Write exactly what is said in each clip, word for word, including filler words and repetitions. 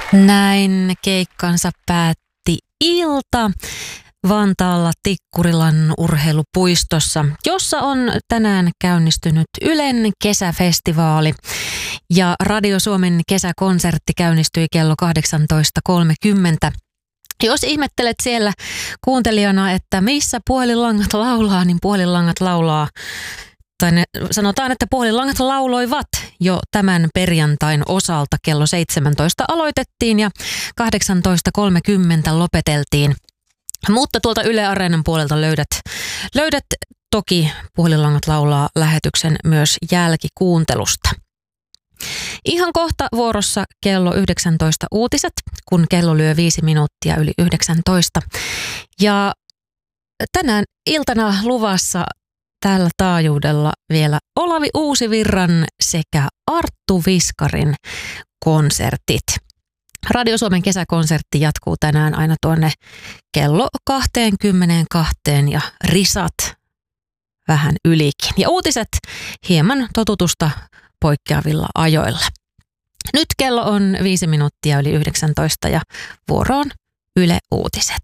Näin keikkansa päätti Ilta Vantaalla Tikkurilan urheilupuistossa, jossa on tänään käynnistynyt Ylen kesäfestivaali. Ja Radio Suomen kesäkonsertti käynnistyi kello kahdeksantoista kolmekymmentä. Jos ihmettelet siellä kuuntelijana, että missä puhelinlangat laulaa, niin puhelinlangat laulaa, tai ne, sanotaan, että puhelinlangat lauloivat jo tämän perjantain osalta. Kello seitsemäntoista aloitettiin ja kahdeksantoista kolmekymmentä lopeteltiin. Mutta tuolta Yle Areenan puolelta löydät, löydät toki puhelinlangat laulaa lähetyksen myös jälkikuuntelusta. Ihan kohta vuorossa kello yhdeksäntoista uutiset, kun kello lyö viisi minuuttia yli yhdeksäntoista. Ja tänään iltana luvassa tällä taajuudella vielä Olavi Uusivirran sekä Arttu Viskarin konsertit. Radio Suomen kesäkonsertti jatkuu tänään aina tuonne kello kaksikymmentäkaksi ja risat vähän ylikin. Ja uutiset hieman totutusta poikkeavilla ajoilla. Nyt kello on viisi minuuttia yli yhdeksäntoista ja vuoroon Yle Uutiset.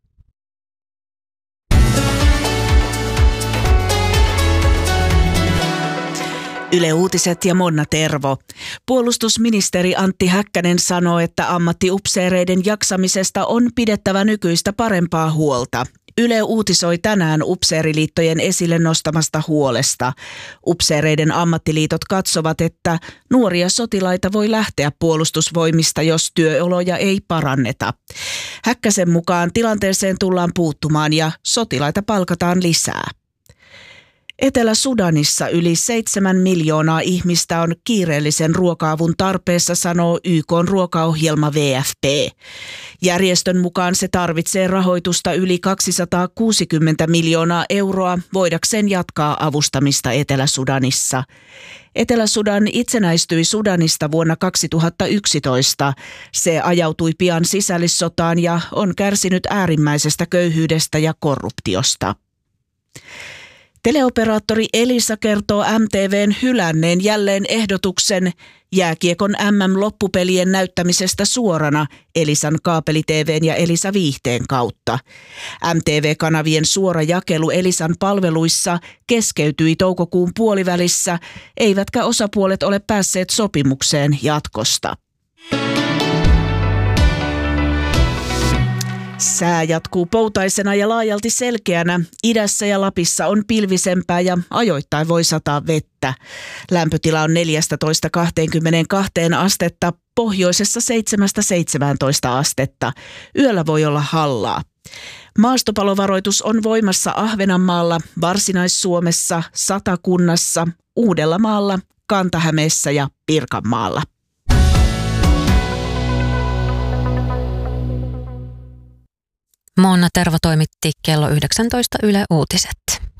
Yle Uutiset ja Monna Tervo. Puolustusministeri Antti Häkkänen sanoo, että ammattiupseereiden jaksamisesta on pidettävä nykyistä parempaa huolta. Yle uutisoi tänään upseeriliittojen esille nostamasta huolesta. Upseereiden ammattiliitot katsovat, että nuoria sotilaita voi lähteä puolustusvoimista, jos työoloja ei paranneta. Häkkäsen mukaan tilanteeseen tullaan puuttumaan ja sotilaita palkataan lisää. Etelä-Sudanissa yli seitsemän miljoonaa ihmistä on kiireellisen ruoka-avun tarpeessa, sanoo Y K:n ruokaohjelma W F P. Järjestön mukaan se tarvitsee rahoitusta yli kaksisataakuusikymmentä miljoonaa euroa voidakseen jatkaa avustamista Etelä-Sudanissa. Etelä-Sudan itsenäistyi Sudanista vuonna kaksituhattayksitoista. Se ajautui pian sisällissotaan ja on kärsinyt äärimmäisestä köyhyydestä ja korruptiosta. Teleoperaattori Elisa kertoo M T V:n hylänneen jälleen ehdotuksen jääkiekon M M-loppupelien näyttämisestä suorana Elisan kaapeli-T V:n ja Elisa Viihteen kautta. M T V-kanavien suora jakelu Elisan palveluissa keskeytyi toukokuun puolivälissä, eivätkä osapuolet ole päässeet sopimukseen jatkosta. Sää jatkuu poutaisena ja laajalti selkeänä. Idässä ja Lapissa on pilvisempää ja ajoittain voi sataa vettä. Lämpötila on neljätoista kaksikymmentäkaksi astetta, pohjoisessa seitsemästä seitsemääntoista astetta. Yöllä voi olla hallaa. Maastopalovaroitus on voimassa Ahvenanmaalla, Varsinais-Suomessa, Satakunnassa, Uudellamaalla, Kanta-Hämeessä ja Pirkanmaalla. Monna Tervo toimitti kello yhdeksäntoista Yle Uutiset.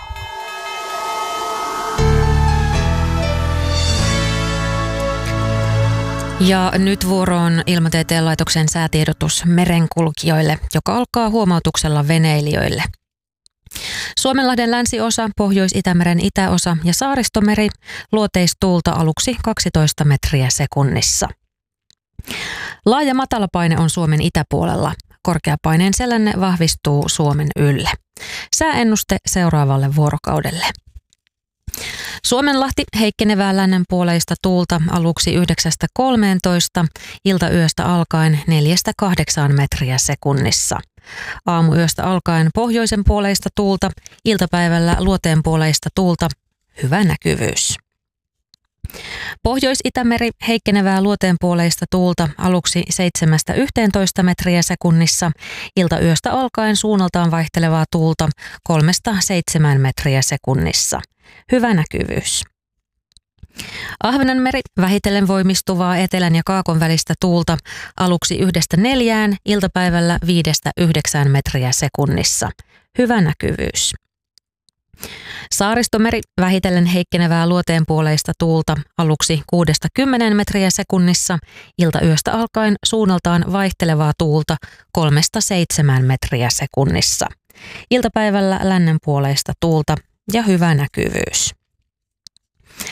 Ja nyt vuoroon Ilmatieteen laitoksen säätiedotus merenkulkijoille, joka alkaa huomautuksella veneilijöille. Suomenlahden länsiosa, Pohjois-Itämeren itäosa ja Saaristomeri luoteistuulta aluksi kaksitoista metriä sekunnissa. Laaja matalapaine on Suomen itäpuolella. Korkeapaineen selänne vahvistuu Suomen ylle. Sääennuste seuraavalle vuorokaudelle. Suomenlahti heikkenevää lännenpuoleista tuulta aluksi yhdeksästä kolmeentoista, iltayöstä alkaen neljästä kahdeksaan metriä sekunnissa. Aamuyöstä alkaen pohjoisen puoleista tuulta, iltapäivällä luoteenpuoleista tuulta, hyvä näkyvyys. Pohjois-Itämeri heikkenevää luoteenpuoleista tuulta aluksi seitsemästä yhteentoista metriä sekunnissa, iltayöstä alkaen suunnaltaan vaihtelevaa tuulta kolmesta seitsemään metriä sekunnissa. Hyvä näkyvyys. Ahvenanmeri vähitellen voimistuvaa etelän ja kaakon välistä tuulta aluksi yhdestä neljään, iltapäivällä viidestä yhdeksään metriä sekunnissa. Hyvä näkyvyys. Saaristomeri vähitellen heikkenevää luoteenpuoleista tuulta aluksi kuudesta kymmeneen metriä sekunnissa, iltayöstä alkaen suunnaltaan vaihtelevaa tuulta kolmesta seitsemään metriä sekunnissa. Iltapäivällä lännenpuoleista tuulta ja hyvä näkyvyys.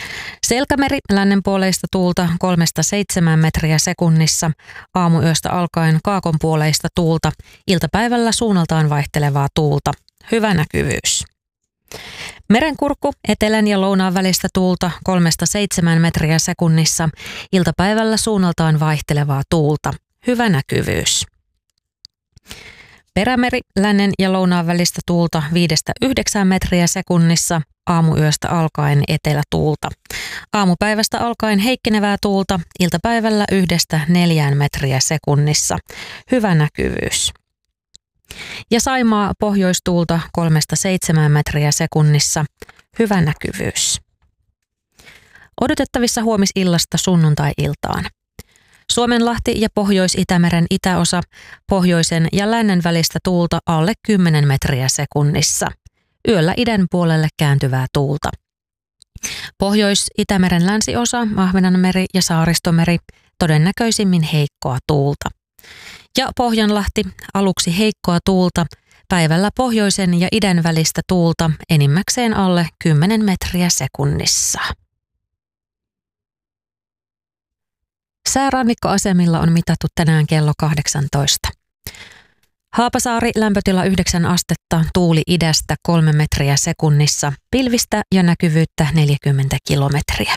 Selkämeri lännenpuoleista tuulta kolmesta seitsemään metriä sekunnissa, aamuyöstä alkaen kaakonpuoleista tuulta, iltapäivällä suunnaltaan vaihtelevaa tuulta. Hyvä näkyvyys. Merenkurkku etelän ja lounaan välistä tuulta kolmesta seitsemään metriä sekunnissa, iltapäivällä suunnaltaan vaihtelevaa tuulta. Hyvä näkyvyys. Perämeri lännen ja lounaan välistä tuulta viidestä yhdeksään metriä sekunnissa, aamuyöstä alkaen etelätuulta. Aamupäivästä alkaen heikkenevää tuulta, iltapäivällä yhdestä neljään metriä sekunnissa. Hyvä näkyvyys. Ja Saimaa pohjoistuulta kolmesta seitsemään metriä sekunnissa. Hyvä näkyvyys. Odotettavissa huomisillasta sunnuntai-iltaan. Suomenlahti ja Pohjois-Itämeren itäosa, pohjoisen ja lännen välistä tuulta alle kymmenen metriä sekunnissa. Yöllä idän puolelle kääntyvää tuulta. Pohjois-Itämeren länsiosa, Ahvenanmeri ja Saaristomeri, todennäköisimmin heikkoa tuulta. Ja Pohjanlahti, aluksi heikkoa tuulta, päivällä pohjoisen ja idän välistä tuulta, enimmäkseen alle kymmenen metriä sekunnissa. Säärannikkoasemilla on mitattu tänään kello kahdeksantoista. Haapasaari lämpötila yhdeksän astetta, tuuli idästä kolme metriä sekunnissa, pilvistä ja näkyvyyttä neljäkymmentä kilometriä.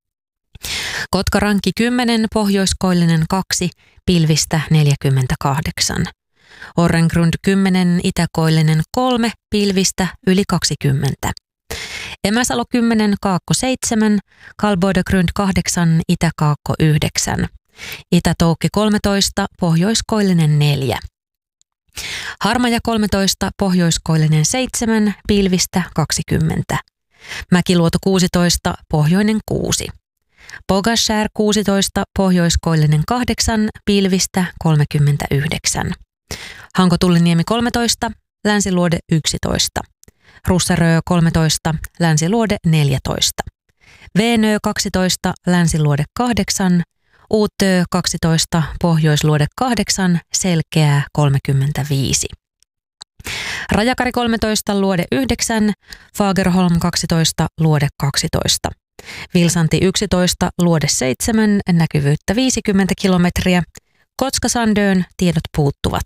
Kotkaranki kymmenen, pohjoiskoillinen kaksi, pilvistä neljäkymmentäkahdeksan. Orrengrund kymmenen, itäkoillinen kolme, pilvistä yli kaksikymmentä. Emäsalo kymmenen, kaakko seitsemän, Kalboidegrund kahdeksan, itäkaakko yhdeksän. Itätoukki kolmetoista, pohjoiskoillinen neljä. Harmaja kolmetoista, pohjoiskoillinen seitsemän, pilvistä kaksikymmentä. Mäkiluoto kuusitoista, pohjoinen kuusi. Pogashär kuusitoista, pohjoiskoillinen kahdeksan, pilvistä kolmekymmentäyhdeksän. Hankotulliniemi kolmetoista, länsiluode yksitoista. Russarö kolmetoista, länsiluode neljätoista. Veenö kaksitoista, länsiluode kahdeksan. Uutö kaksitoista, pohjoisluode kahdeksan, selkeää kolmekymmentäviisi. Rajakari kolmetoista, luode yhdeksän, Fagerholm kaksitoista, luode kaksitoista. Vilsanti yksitoista, luode seitsemän, näkyvyyttä viisikymmentä kilometriä. Kotskasandön tiedot puuttuvat.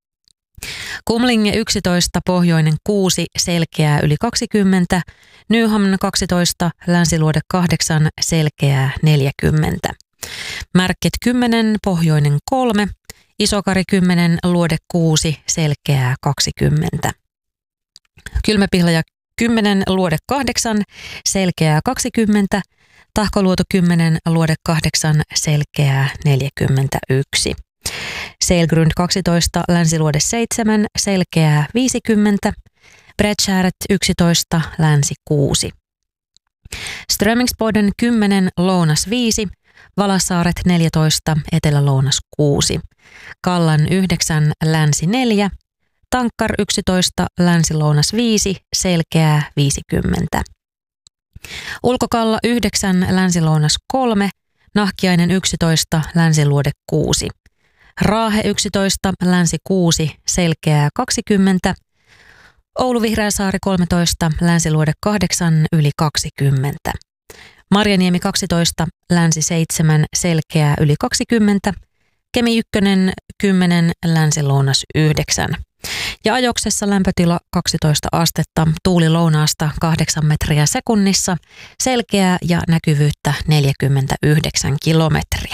Kumlinge yksitoista, pohjoinen kuusi, selkeää yli kaksikymmentä. Nyhamn kaksitoista, länsiluode kahdeksan, selkeää neljäkymmentä. Märket kymmenen, pohjoinen kolme. Isokari kymmenen, luode kuusi, selkeää kaksikymmentä. Kylmäpihlaja kymmenen, luode kahdeksan, selkeää kaksikymmentä. Tahkoluoto kymmenen, luode kahdeksan, selkeää neljäkymmentäyksi. Selgrund kaksitoista, länsiluode seitsemän, selkeää viisikymmentä. Bredshäret yksitoista, länsi kuusi. Strömingsboden kymmenen, lounas viisi. Valassaaret neljätoista, etelä-lounas kuusi. Kallan yhdeksän, länsi neljä. Tankkar yksitoista, länsi-lounas viisi, selkeää viisikymmentä. Ulkokalla yhdeksän, länsi-lounas kolme. Nahkiainen yksitoista, länsiluode kuusi. Raahe yksitoista, länsi kuusi, selkeää kaksikymmentä. Oulu Vihreäsaari kolmetoista, länsiluode kahdeksan, yli kaksikymmentä. Marjaniemi kaksitoista, länsi seitsemän, selkeää yli kaksikymmentä. Kemi ykkönen, kymmenen, länsi-lounas yhdeksän. Ja Ajoksessa lämpötila kaksitoista astetta, tuuli lounaasta kahdeksan metriä sekunnissa, selkeää ja näkyvyyttä neljäkymmentäyhdeksän kilometriä.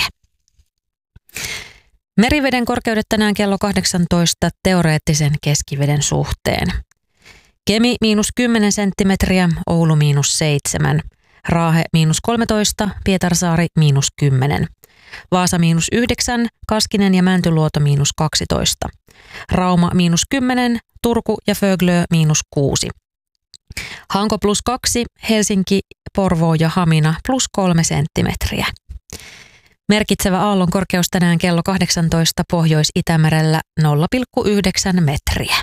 Meriveden korkeudet tänään kello kahdeksantoista teoreettisen keskiveden suhteen. Kemi miinus kymmenen senttimetriä, Oulu miinus seitsemän. Raahe miinus kolmetoista, Pietarsaari miinus kymmenen. Vaasa miinus yhdeksän, Kaskinen ja Mäntyluoto miinus kaksitoista. Rauma miinus kymmenen, Turku ja Föglö miinus kuusi. Hanko plus kaksi, Helsinki, Porvoo ja Hamina plus kolme senttimetriä. Merkitsevä aallon korkeus tänään kello kahdeksantoista Pohjois-Itämerellä nolla pilkku yhdeksän metriä.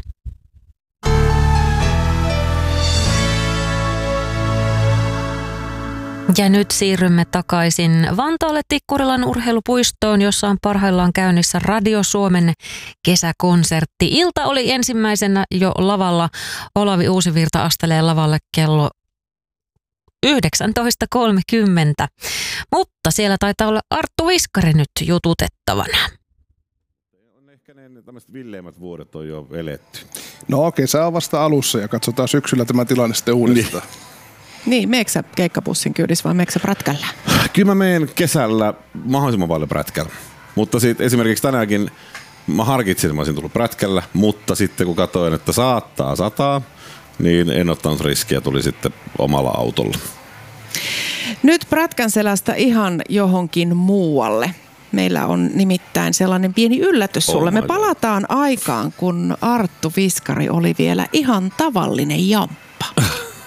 Ja nyt siirrymme takaisin Vantaalle Tikkurilan urheilupuistoon, jossa on parhaillaan käynnissä Radio Suomen kesäkonsertti. Ilta oli ensimmäisenä jo lavalla. Olavi Uusivirta astelee lavalle kello yhdeksäntoista kolmekymmentä. Mutta siellä taitaa olla Arttu Viskari nyt jututettavana. On ehkä ne tämmöiset villeimmät vuodet on jo eletty. No kesä on vasta alussa ja katsotaan syksyllä tämä tilanne sitten uudestaan. Niin, meekö sä keikkapussin kyydissä vai meekö sä prätkällä? Kyllä mä menen kesällä mahdollisimman paljon prätkällä. Mutta sitten esimerkiksi tänäänkin mä harkitsin, että mä olisin tullut prätkällä, mutta sitten kun katsoin, että saattaa sataa, niin en ottanut riskiä, tuli sitten omalla autolla. Nyt prätkän selästä ihan johonkin muualle. Meillä on nimittäin sellainen pieni yllätys sulle. Oh Me palataan aikaan, kun Arttu Viskari oli vielä ihan tavallinen jamppa.